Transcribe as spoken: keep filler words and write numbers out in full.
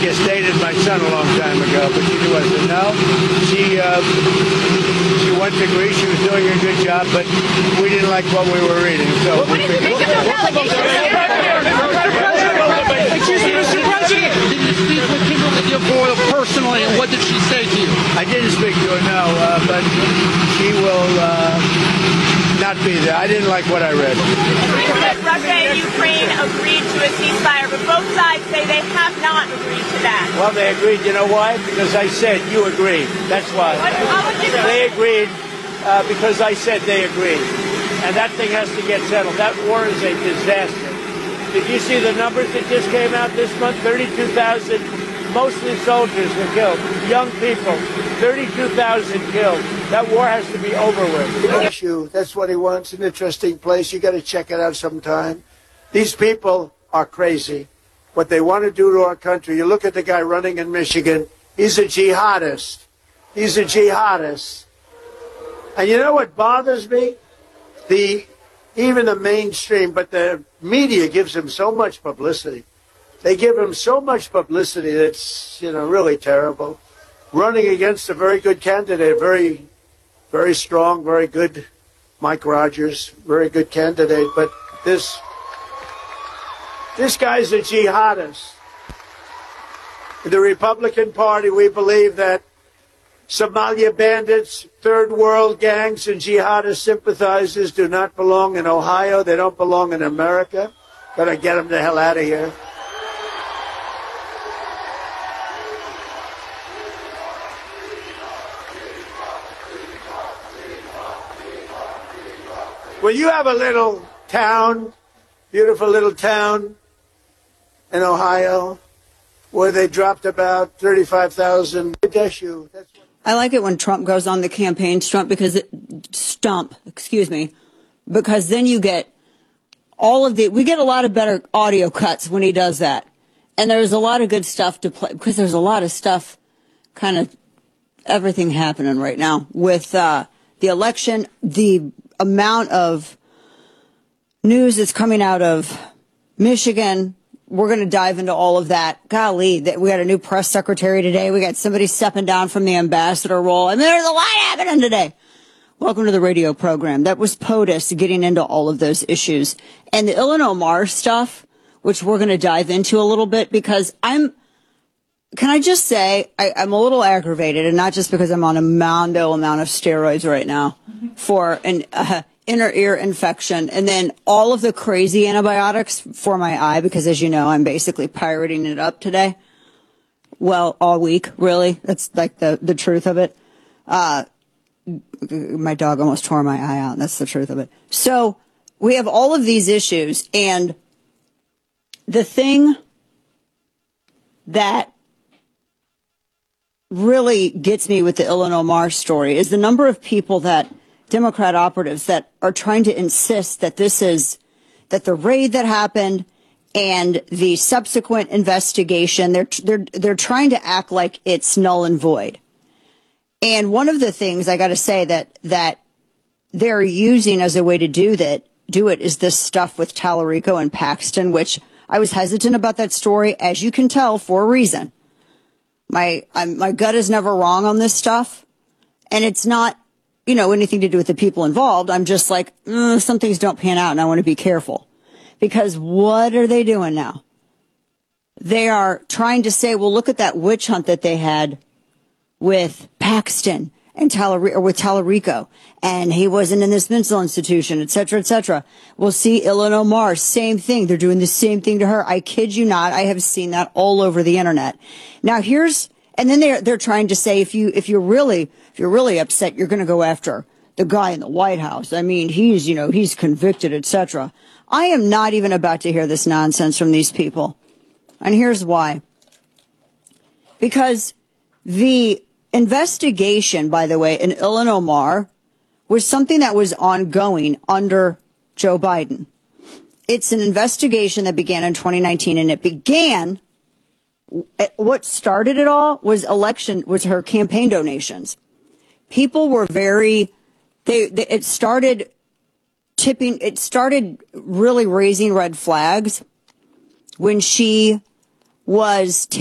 guess, dated my son a long time ago, but she wasn't. No, she uh, she went to Greece. She was doing a good job, but we didn't like what we were reading. So what we did you think of those allegations? Excuse me, Mister President. Did you speak with Kimberly Guilfoyle personally, and what did she say to you? I didn't speak to her, no, uh, but she will uh, not be there. I didn't like what I read. Russia and Ukraine agreed to a ceasefire, but both sides say they have not agreed to that. Well, they agreed. You know why? Because I said you agreed. That's why. What, how would you do They it? agreed uh, because I said they agreed. And that thing has to get settled. That war is a disaster. Did you see the numbers that just came out this month? thirty-two thousand, mostly soldiers were killed. Young people, thirty-two thousand killed. That war has to be over with. Issue. That's what he wants. An interesting place. You got to check it out sometime. These people are crazy. What they want to do to our country. You look at the guy running in Michigan. He's a jihadist. He's a jihadist. And you know what bothers me? The even the mainstream, but the media gives him so much publicity. They give him so much publicity that's, you know, really terrible. Running against a very good candidate, very, very strong, very good, Mike Rogers, very good candidate. But this, this guy's a jihadist. In the Republican Party, we believe that Somalia bandits, third world gangs, and jihadist sympathizers do not belong in Ohio. They don't belong in America. Gotta get them the hell out of here. Well, you have a little town, beautiful little town in Ohio, where they dropped about thirty-five thousand. Issue. That's I like it when Trump goes on the campaign stump because it, stump, excuse me, because then you get all of the, we get a lot of better audio cuts when he does that. And there's a lot of good stuff to play because there's a lot of stuff, kind of everything happening right now with uh, the election, the amount of news that's coming out of Michigan. We're going to dive into all of that. Golly, that we got a new press secretary today. We got somebody stepping down from the ambassador role. I mean, there's a lot happening today. Welcome to the radio program. That was POTUS getting into all of those issues. And the Ilhan Omar stuff, which we're going to dive into a little bit because I'm, can I just say, I, I'm a little aggravated, and not just because I'm on a mondo amount of steroids right now for an uh, inner ear infection, and then all of the crazy antibiotics for my eye, because as you know, I'm basically pirating it up today. Well, all week, really. That's like the, the truth of it. Uh, my dog almost tore my eye out. That's the truth of it. So we have all of these issues, and the thing that really gets me with the Ilhan Omar story is the number of people that Democrat operatives that are trying to insist that this is, that the raid that happened and the subsequent investigation, they're, they're, they're trying to act like it's null and void. And one of the things I got to say that, that they're using as a way to do that, do it is this stuff with Tallarico and Paxton, which I was hesitant about that story, as you can tell, for a reason. My, I'm, my gut is never wrong on this stuff. And it's not, you know, anything to do with the people involved. I'm just like, mm, some things don't pan out and I want to be careful. Because what are they doing now? They are trying to say, well, look at that witch hunt that they had with Paxton and Tallarico, or with Tallarico, and he wasn't in this mental institution, et cetera, et cetera. We'll see Ilhan Omar, same thing. They're doing the same thing to her. I kid you not. I have seen that all over the internet. Now here's, and then they're, they're trying to say, if you, if you're really, if you're really upset, you're going to go after the guy in the White House. I mean, he's, you know, he's convicted, et cetera. I am not even about to hear this nonsense from these people. And here's why. Because the investigation, by the way, in Ilhan Omar was something that was ongoing under Joe Biden. It's an investigation that began in twenty nineteen, and it began, what started it all was election, was her campaign donations. People were very, they, they it started tipping, it started really raising red flags when she was